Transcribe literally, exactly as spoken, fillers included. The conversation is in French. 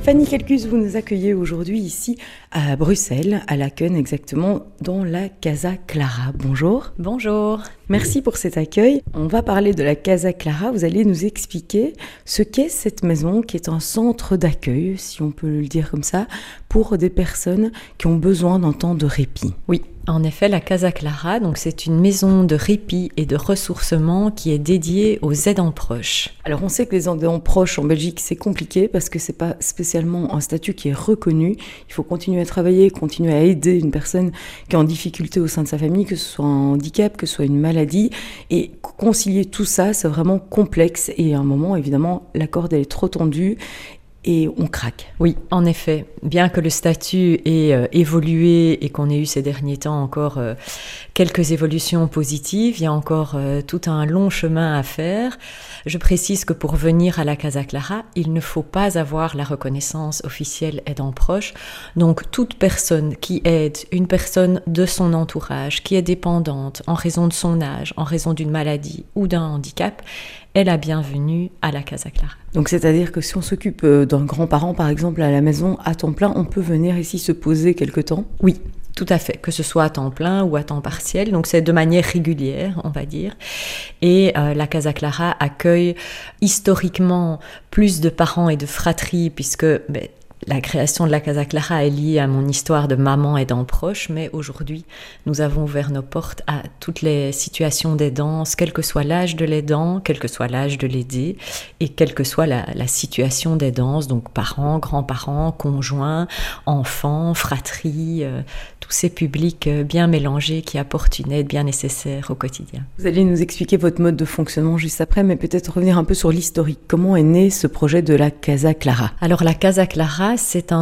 Fanny Quelcus, vous nous accueillez aujourd'hui ici à Bruxelles, à Laken exactement, dans la Casa Clara. Bonjour. Bonjour. Merci pour cet accueil. On va parler de la Casa Clara. Vous allez nous expliquer ce qu'est cette maison qui est un centre d'accueil, si on peut le dire comme ça, pour des personnes qui ont besoin d'un temps de répit. Oui. En effet, la Casa Clara, donc c'est une maison de répit et de ressourcement qui est dédiée aux aidants proches. Alors on sait que les aidants proches en Belgique c'est compliqué parce que c'est pas spécialement un statut qui est reconnu. Il faut continuer à travailler, continuer à aider une personne qui est en difficulté au sein de sa famille, que ce soit un handicap, que ce soit une maladie, et concilier tout ça c'est vraiment complexe et à un moment évidemment la corde elle est trop tendue et on craque. Oui, en effet. Bien que le statut ait euh, évolué et qu'on ait eu ces derniers temps encore euh, quelques évolutions positives, il y a encore euh, tout un long chemin à faire. Je précise que pour venir à la Casa Clara, il ne faut pas avoir la reconnaissance officielle aidant proche. Donc toute personne qui aide une personne de son entourage, qui est dépendante en raison de son âge, en raison d'une maladie ou d'un handicap, est la bienvenue à la Casa Clara. Donc c'est-à-dire que si on s'occupe d'un grand-parent par exemple à la maison à temps plein, on peut venir ici se poser quelque temps ? Oui, tout à fait, que ce soit à temps plein ou à temps partiel, donc c'est de manière régulière, on va dire. Et euh, la Casa Clara accueille historiquement plus de parents et de fratries, puisque ben, la création de la Casa Clara est liée à mon histoire de maman aidant proche, mais aujourd'hui, nous avons ouvert nos portes à toutes les situations d'aidants, quel que soit l'âge de l'aidant, quel que soit l'âge de l'aidé, et quelle que soit la, la situation d'aidance, donc parents, grands-parents, conjoints, enfants, fratries, euh, tous ces publics bien mélangés qui apportent une aide bien nécessaire au quotidien. Vous allez nous expliquer votre mode de fonctionnement juste après, mais peut-être revenir un peu sur l'historique. Comment est né ce projet de la Casa Clara ? Alors la Casa Clara, c'est un